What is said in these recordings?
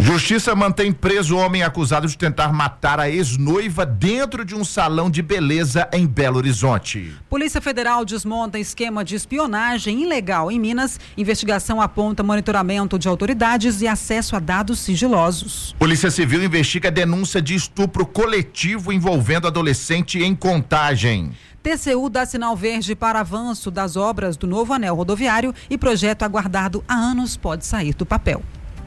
Justiça mantém preso o homem acusado de tentar matar a ex-noiva dentro de um salão de beleza em Belo Horizonte. Polícia Federal desmonta esquema de espionagem ilegal em Minas. Investigação aponta monitoramento de autoridades e acesso a dados sigilosos. Polícia Civil investiga denúncia de estupro coletivo envolvendo adolescente em Contagem. TCU dá sinal verde para avanço das obras do novo anel rodoviário e projeto aguardado há anos pode sair do papel.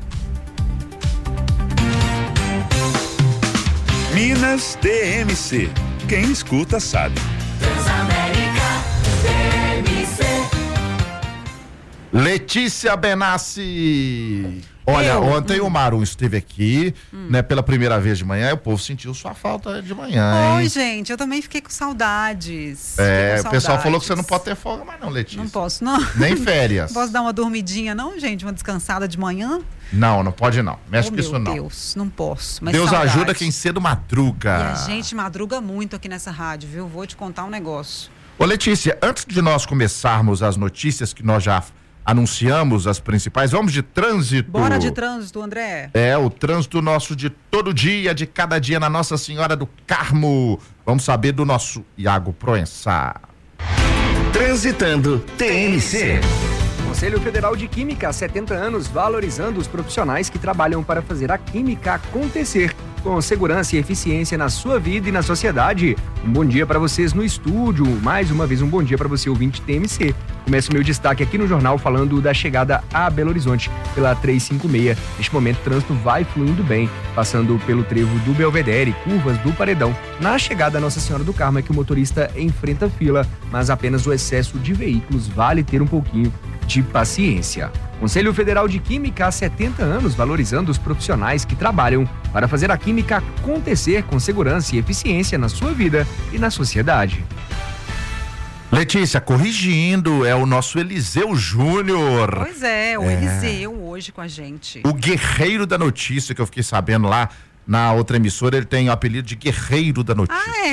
Minas DMC. Quem escuta sabe. Transamérica DMC. Letícia Benassi. Olha, ontem o Maru esteve aqui, né, pela primeira vez de manhã, e o povo sentiu sua falta de manhã, hein? Oi, gente, eu também fiquei com saudades. O pessoal falou que você não pode ter folga mais não, Letícia. Não posso, não. Nem férias. Posso dar uma dormidinha, não, gente? Uma descansada de manhã? Não não. Mexe com isso não. Meu Deus, não posso. Mas Deus saudade. ajuda quem cedo madruga. E a gente madruga muito aqui nessa rádio, viu? Vou te contar um negócio. Ô, Letícia, antes de nós começarmos as notícias que nós já anunciamos, as principais, vamos de trânsito. Bora de trânsito, André. O trânsito nosso de todo dia, de cada dia na Nossa Senhora do Carmo. Vamos saber do nosso Iago Proença. Transitando TMC. Conselho Federal de Química há 70 anos, valorizando os profissionais que trabalham para fazer a química acontecer, com segurança e eficiência na sua vida e na sociedade. Um bom dia para vocês no estúdio, mais uma vez um bom dia para você, ouvinte TMC. Começo o meu destaque aqui no jornal falando da chegada a Belo Horizonte pela 356. Neste momento o trânsito vai fluindo bem, passando pelo trevo do Belvedere, curvas do Paredão. Na chegada a Nossa Senhora do Carmo é que o motorista enfrenta fila, mas apenas o excesso de veículos vale ter um pouquinho de paciência. Conselho Federal de Química há 70 anos, valorizando os profissionais que trabalham para fazer a química acontecer com segurança e eficiência na sua vida e na sociedade. Letícia, corrigindo, é o nosso Eliseu Júnior. Pois é, o Eliseu hoje com a gente. O guerreiro da notícia, que eu fiquei sabendo lá na outra emissora, ele tem o apelido de guerreiro da notícia. Ah,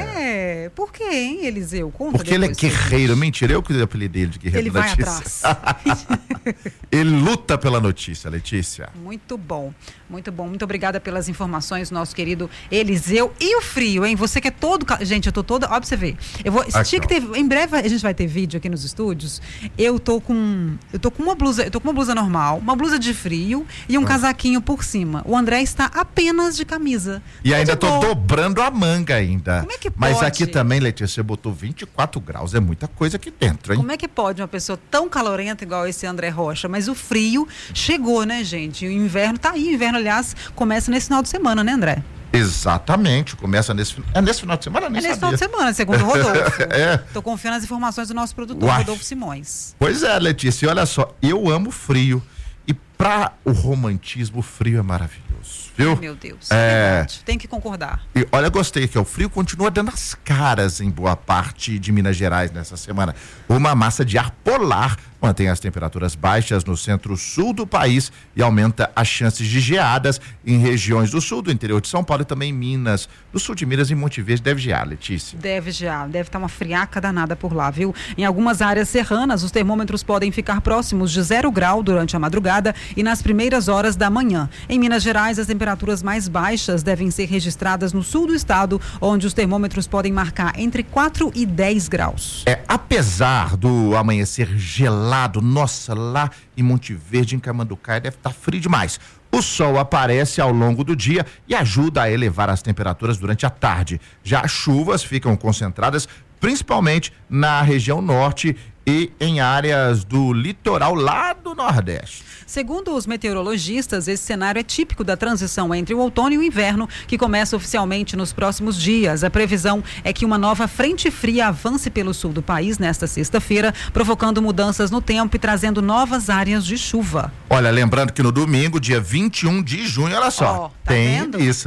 é? Por quê, hein, Eliseu? Conta. Porque ele é guerreiro. Mentira, eu que dei o apelido dele de guerreiro da notícia. Ele vai atrás. Ele luta pela notícia, Letícia. Muito bom, muito bom. Muito obrigada pelas informações, nosso querido Eliseu. E o frio, hein? Você que é todo... Gente, eu tô toda... Ó, pra você ver. Tinha que ter... Em breve a gente vai ter vídeo aqui nos estúdios. Eu tô com uma blusa normal, uma blusa de frio e um casaquinho por cima. O André está apenas de camisa. E ainda tô dobrando a manga ainda. Como é que pode? Mas aqui também, Letícia, você botou 24 graus. É muita coisa aqui dentro, hein? Como é que pode uma pessoa tão calorenta igual esse André Rocha? Mas o frio chegou, né, gente? O inverno tá aí. O inverno, aliás, começa nesse final de semana, né, André? Exatamente, começa nesse final de semana, nem sabia. Nesse final de semana, segundo o Rodolfo. Tô confiando nas informações do nosso produtor, Rodolfo Simões. Pois é, Letícia, olha só, eu amo frio e para o romantismo, o frio é maravilhoso, viu? Ai, meu Deus, é verdade, tem que concordar. E olha, gostei que o frio continua dando as caras em boa parte de Minas Gerais nessa semana. Uma massa de ar polar mantém as temperaturas baixas no centro-sul do país e aumenta as chances de geadas em regiões do sul, do interior de São Paulo e também em Minas. No sul de Minas e Monte Verde deve gear, Letícia. Deve gear, deve estar uma friaca danada por lá, viu? Em algumas áreas serranas, os termômetros podem ficar próximos de 0 grau durante a madrugada e nas primeiras horas da manhã. Em Minas Gerais, as temperaturas mais baixas devem ser registradas no sul do estado, onde os termômetros podem marcar entre 4 e 10 graus. Apesar do amanhecer gelado, nossa, lá em Monte Verde, em Camanducaia, deve estar frio demais. O sol aparece ao longo do dia e ajuda a elevar as temperaturas durante a tarde. Já as chuvas ficam concentradas principalmente na região norte e em áreas do litoral lá do Nordeste. Segundo os meteorologistas, esse cenário é típico da transição entre o outono e o inverno, que começa oficialmente nos próximos dias. A previsão é que uma nova frente fria avance pelo sul do país nesta sexta-feira, provocando mudanças no tempo e trazendo novas áreas de chuva. Olha, lembrando que no domingo, dia 21 de junho, olha só, tem vendo? Isso,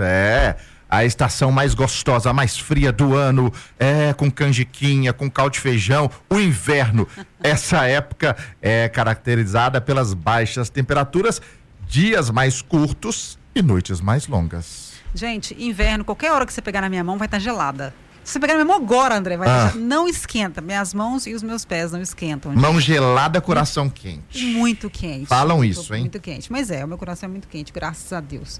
a estação mais gostosa, mais fria do ano, com canjiquinha, com caldo de feijão, o inverno. Essa época é caracterizada pelas baixas temperaturas, dias mais curtos e noites mais longas. Gente, inverno, qualquer hora que você pegar na minha mão vai estar gelada. você pegar mesmo agora, André, não esquenta. Minhas mãos e os meus pés não esquentam. Mão gelada, coração quente. Muito quente. Falam isso, hein? Muito quente. Mas o meu coração é muito quente, graças a Deus.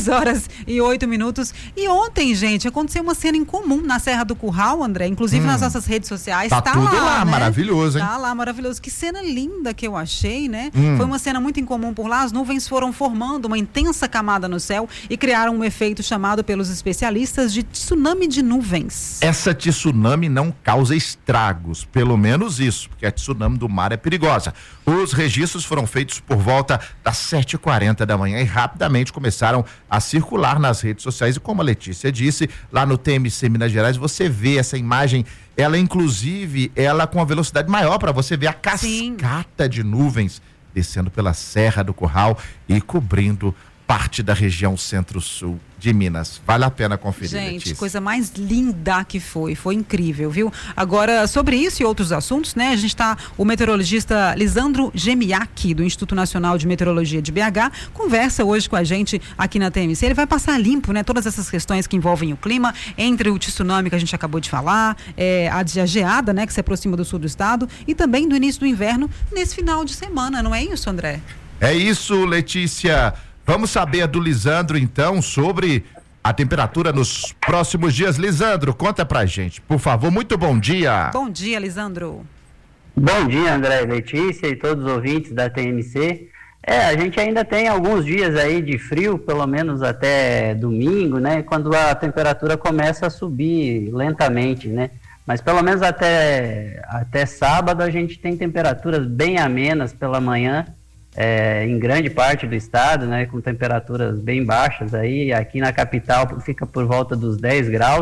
10h08. E ontem, gente, aconteceu uma cena incomum na Serra do Curral, André, inclusive nas nossas redes sociais. Tá tudo lá, né? Maravilhoso, hein? Tá lá, maravilhoso. Que cena linda que eu achei, né? Foi uma cena muito incomum por lá. As nuvens foram formando uma intensa camada no céu e criaram um efeito chamado pelos especialistas de tsunami de nuvens. Essa tsunami não causa estragos, pelo menos isso, porque a tsunami do mar é perigosa. Os registros foram feitos por volta das 7h40 da manhã e rapidamente começaram a circular nas redes sociais. E como a Letícia disse, lá no TMC Minas Gerais, você vê essa imagem, ela inclusive, ela com a velocidade maior para você ver a cascata de nuvens descendo pela Serra do Curral e cobrindo parte da região centro-sul de Minas. Vale a pena conferir, gente, Letícia. Coisa mais linda que foi incrível, viu? Agora, sobre isso e outros assuntos, né? A gente o meteorologista Lisandro Gemiak, do Instituto Nacional de Meteorologia de BH, conversa hoje com a gente aqui na TMC. Ele vai passar limpo, né? Todas essas questões que envolvem o clima, entre o tsunami que a gente acabou de falar, a geada, né? Que se aproxima do sul do estado e também do início do inverno nesse final de semana, não é isso, André? É isso, Letícia. Vamos saber do Lisandro, então, sobre a temperatura nos próximos dias. Lisandro, conta pra gente, por favor. Muito bom dia. Bom dia, Lisandro. Bom dia, André, Letícia e todos os ouvintes da TMC. A gente ainda tem alguns dias aí de frio, pelo menos até domingo, né? Quando a temperatura começa a subir lentamente, né? Mas pelo menos até sábado a gente tem temperaturas bem amenas pela manhã. Em grande parte do estado, né, com temperaturas bem baixas aí, aqui na capital fica por volta dos 10 graus,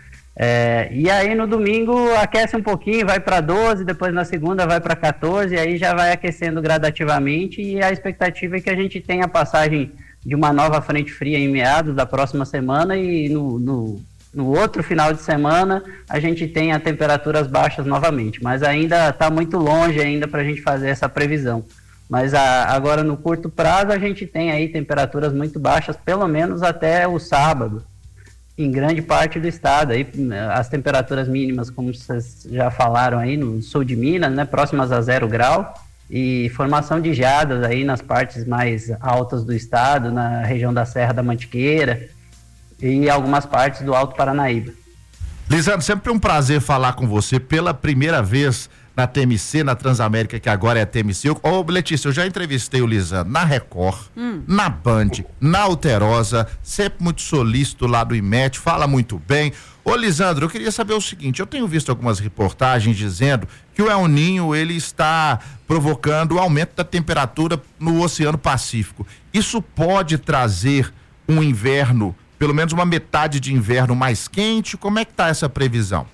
e aí no domingo aquece um pouquinho, vai para 12, depois na segunda vai para 14, e aí já vai aquecendo gradativamente, e a expectativa é que a gente tenha a passagem de uma nova frente fria em meados da próxima semana, e no outro final de semana a gente tenha temperaturas baixas novamente, mas ainda está muito longe ainda para a gente fazer essa previsão. Mas agora no curto prazo a gente tem aí temperaturas muito baixas, pelo menos até o sábado, em grande parte do estado. Aí, as temperaturas mínimas, como vocês já falaram aí, no sul de Minas, né, próximas a 0 grau, e formação de geadas aí nas partes mais altas do estado, na região da Serra da Mantiqueira e algumas partes do Alto Paranaíba. Lisandro, sempre um prazer falar com você pela primeira vez na TMC, na Transamérica, que agora é a TMC. Letícia, eu já entrevistei o Lisandro na Record, na Band, na Alterosa, sempre muito solícito lá do IMET, fala muito bem. Lisandro, eu queria saber o seguinte, eu tenho visto algumas reportagens dizendo que o El Niño, ele está provocando o aumento da temperatura no Oceano Pacífico. Isso pode trazer um inverno, pelo menos uma metade de inverno mais quente? Como é que está essa previsão?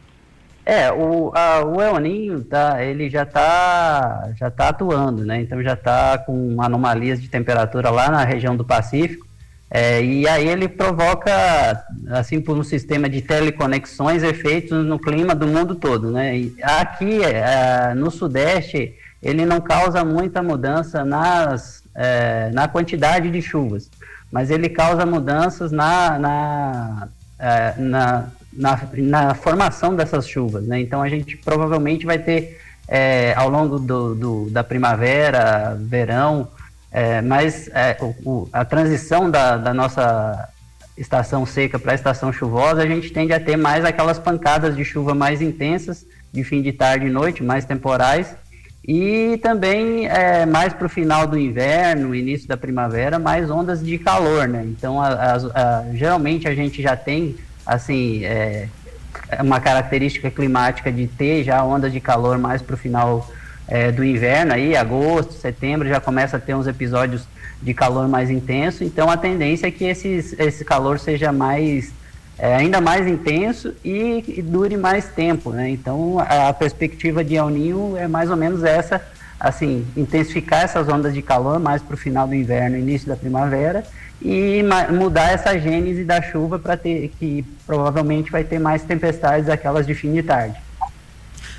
O El Niño ele já tá atuando, né? Então já está com anomalias de temperatura lá na região do Pacífico, e aí ele provoca, assim, por um sistema de teleconexões, efeitos no clima do mundo todo, né? E aqui no Sudeste ele não causa muita mudança na quantidade de chuvas, mas ele causa mudanças na formação dessas chuvas, né? Então a gente provavelmente vai ter ao longo da primavera, verão, mas a transição da nossa estação seca para a estação chuvosa, a gente tende a ter mais aquelas pancadas de chuva mais intensas, de fim de tarde e noite, mais temporais, e também mais para o final do inverno, início da primavera, mais ondas de calor, né? Então geralmente a gente já tem, assim, uma característica climática de ter já ondas de calor mais para o final do inverno, aí agosto, setembro já começa a ter uns episódios de calor mais intenso. Então a tendência é que esse calor seja ainda mais intenso e dure mais tempo, né? Então a perspectiva de El Niño é mais ou menos essa, assim, intensificar essas ondas de calor mais para o final do inverno, início da primavera, e mudar essa gênese da chuva para ter, que provavelmente vai ter mais tempestades, aquelas de fim de tarde.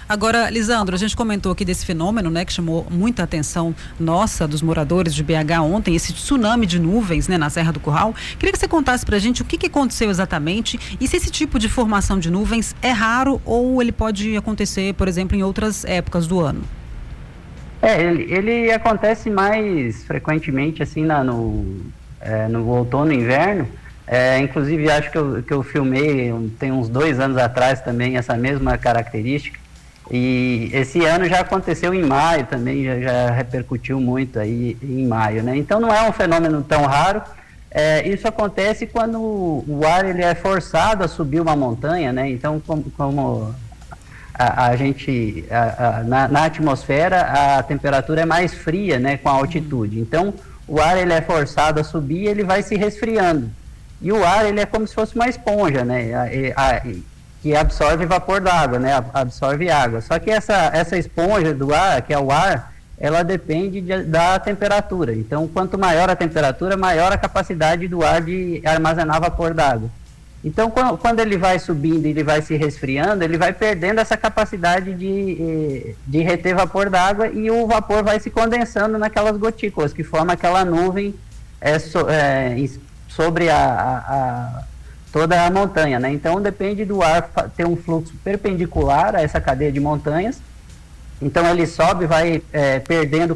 Agora, Lisandro, a gente comentou aqui desse fenômeno, né, que chamou muita atenção nossa, dos moradores de BH ontem, esse tsunami de nuvens, né, na Serra do Curral. Queria que você contasse pra gente o que aconteceu exatamente e se esse tipo de formação de nuvens é raro ou ele pode acontecer, por exemplo, em outras épocas do ano. Ele acontece mais frequentemente assim no outono e inverno. Inclusive acho que eu filmei tem uns 2 anos atrás também essa mesma característica. E esse ano já aconteceu em maio também, já repercutiu muito aí em maio, né? Então não é um fenômeno tão raro. Isso acontece quando o ar ele é forçado a subir uma montanha, né? Então como a gente na atmosfera a temperatura é mais fria, né? Com a altitude. Então o ar ele é forçado a subir, ele vai se resfriando. E o ar ele é como se fosse uma esponja, né? Que absorve vapor d'água, né? Absorve água. Só que essa esponja do ar, que é o ar, ela depende da temperatura. Então, quanto maior a temperatura, maior a capacidade do ar de armazenar vapor d'água. Então, quando ele vai subindo e ele vai se resfriando, ele vai perdendo essa capacidade de reter vapor d'água e o vapor vai se condensando naquelas gotículas que formam aquela nuvem sobre toda a montanha, né? Então depende do ar ter um fluxo perpendicular a essa cadeia de montanhas. Então ele sobe, vai perdendo